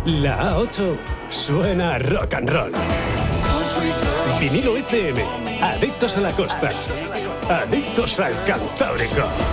La A8 suena a rock and roll. Vinilo FM, adictos a la costa, adictos al Cantábrico.